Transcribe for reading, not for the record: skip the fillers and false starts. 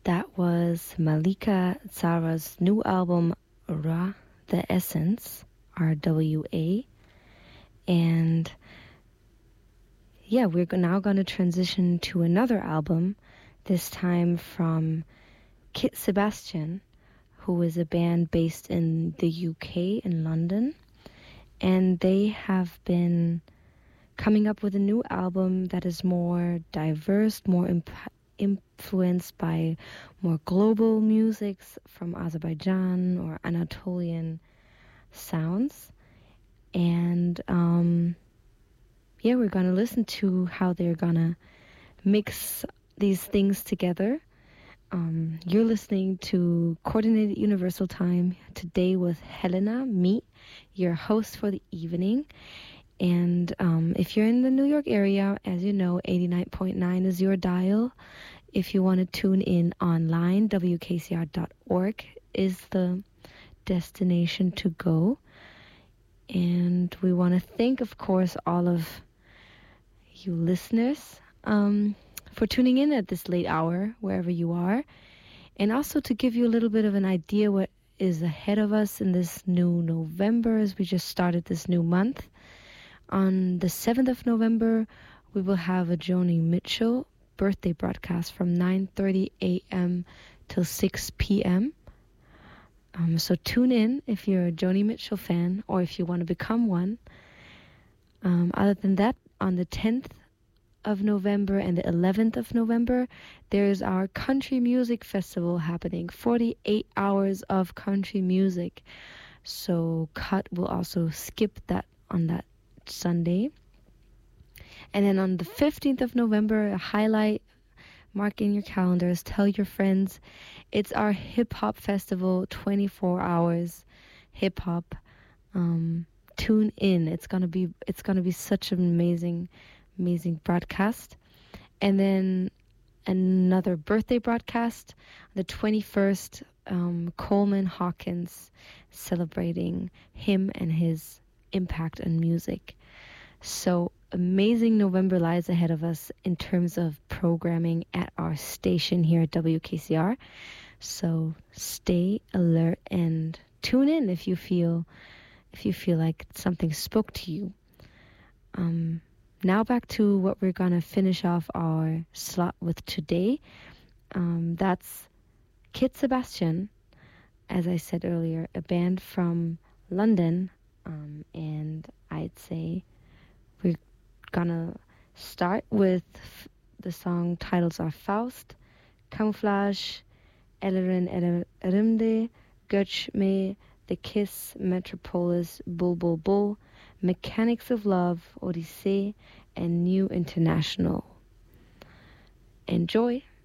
That was Malika Zara's new album, Ra, The Essence, RWA. And yeah, we're now going to transition to another album, this time from Kit Sebastian, who is a band based in the UK, in London. And they have been coming up with a new album that is more diverse, more influenced by more global musics from Azerbaijan or Anatolian sounds. And yeah, we're going to listen to how they're going to mix these things together. You're listening to Coordinated Universal Time today with Helena, me, your host for the evening. And if you're in the New York area, as you know, 89.9 is your dial. If you want to tune in online, WKCR.org is the destination to go. And we want to thank, of course, all of you listeners for tuning in at this late hour, wherever you are. And also to give you a little bit of an idea what is ahead of us in this new November, as we just started this new month. On the 7th of November, we will have a Joni Mitchell birthday broadcast from 9:30 a.m. till 6 p.m. So tune in if you're a Joni Mitchell fan or if you want to become one. Other than that, on the 10th of November and the 11th of November, there's our country music festival happening, 48 hours of country music. So Cut will also skip that on that Sunday. And then on the 15th of November, a highlight, mark in your calendars, tell your friends, it's our hip-hop festival, 24 hours hip-hop. Tune in. It's gonna be such an amazing broadcast. And then another birthday broadcast, the 21st, Coleman Hawkins, celebrating him and his impact on music. So amazing November lies ahead of us in terms of programming at our station here at WKCR. So stay alert and tune in if you feel like something spoke to you. Now back to what we're gonna finish off our slot with today. That's Kit Sebastian, as I said earlier, a band from London, and I'd say we're gonna start with the song titles are Faust, Camouflage, Elerin Erimde, Göç Me, The Kiss, Metropolis, Bull Bull Bull, Mechanics of Love, Odyssey, and New International. Enjoy!